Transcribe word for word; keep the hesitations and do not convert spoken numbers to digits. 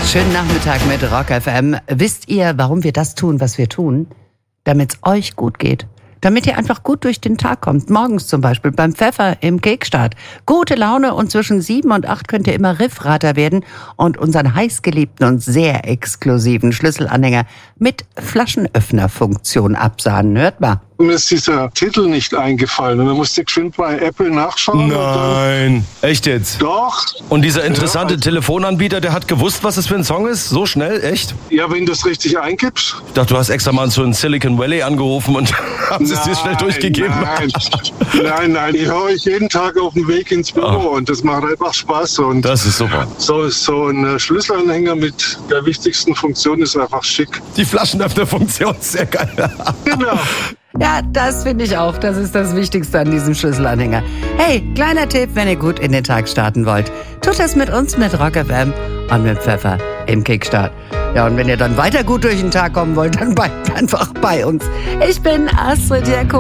Schönen Nachmittag mit Rock F M. Wisst ihr, warum wir das tun, was wir tun? Damit es euch gut geht. Damit ihr einfach gut durch den Tag kommt. Morgens zum Beispiel beim Pfeffer im Kickstart. Gute Laune und zwischen sieben und acht könnt ihr immer Riffrater werden und unseren heißgeliebten und sehr exklusiven Schlüsselanhänger mit Flaschenöffnerfunktion absahnen. Hört mal. Mir ist dieser Titel nicht eingefallen und dann musste ich geschwind bei Apple nachschauen. Nein, echt jetzt? Doch. Und dieser interessante Ja, also- Telefonanbieter, der hat gewusst, was es für ein Song ist? So schnell? Echt? Ja, wenn du es richtig eingibst. Ich dachte, du hast extra mal so in Silicon Valley angerufen und haben es dir schnell durchgegeben. Nein, nein, nein. Ich höre euch jeden Tag auf dem Weg ins Büro Ah. und das macht einfach Spaß. Und Das ist super. so, so ein Schlüsselanhänger mit der wichtigsten Funktion ist einfach schick. Die Flaschenöffnerfunktion, sehr geil. Genau. Ja, das finde ich auch. Das ist das Wichtigste an diesem Schlüsselanhänger. Hey, kleiner Tipp, wenn ihr gut in den Tag starten wollt. Tut das mit uns, mit Rock F M und mit Pfeffer im Kickstart. Ja, und wenn ihr dann weiter gut durch den Tag kommen wollt, dann bleibt einfach bei uns. Ich bin Astrid Jakob.